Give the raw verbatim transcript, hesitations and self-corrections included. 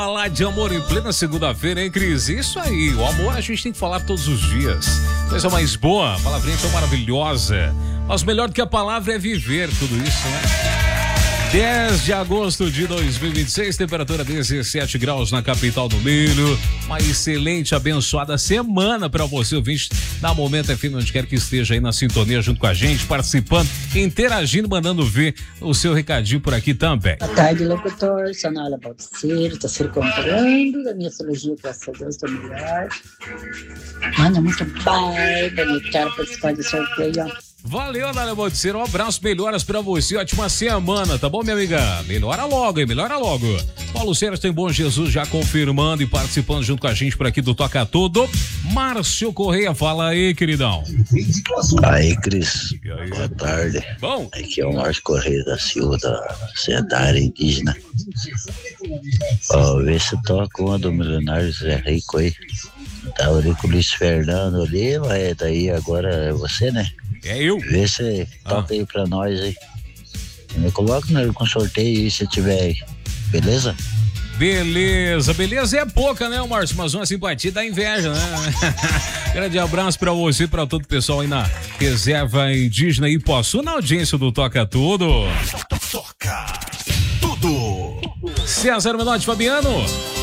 Falar de amor em plena segunda-feira, hein, Cris? Isso aí, o amor a gente tem que falar todos os dias. Coisa mais boa, a palavrinha tão maravilhosa. Mas melhor do que a palavra é viver tudo isso, né? dez de agosto de dois mil e vinte e seis, temperatura dezessete graus na capital do Milho. Uma excelente, abençoada semana para você, ouvinte da Momento F M, onde quer que esteja aí na sintonia junto com a gente, participando, interagindo, mandando ver o seu recadinho por aqui também. Boa tarde, locutor. Sou Naila Baldiceiro, estou se recuperando da minha cirurgia, graças a Deus, estou melhor. Manda muito baita, me quero participar do sorteio, ó. Valeu, Naila Baldiceiro, um abraço, melhoras pra você, ótima semana, tá bom, minha amiga? Melhora logo, hein? Melhora logo. Paulo Sérgio tem Bom Jesus já confirmando e participando junto com a gente por aqui do Toca Tudo. Márcio Correia, fala aí, queridão. Aí, Cris, aí? Boa tarde. Bom. Aqui é o Márcio Correia da Silva, da Sociedade Indígena. Ó, vê se toca uma do Milionário Zé Rico aí. Tava ali com o Luiz Fernando ali, mas daí agora é você, né? É eu. Vê se toca ah. aí pra nós aí. Me coloca no, com sorteio aí se tiver aí. Beleza? Beleza, beleza é pouca, né, Márcio? Mas uma simpatia dá inveja, né? Grande abraço pra você e pra todo o pessoal aí na Reserva Indígena Ipuaçu, na audiência do Toca Tudo. Toca Tudo. César Menotti, Fabiano.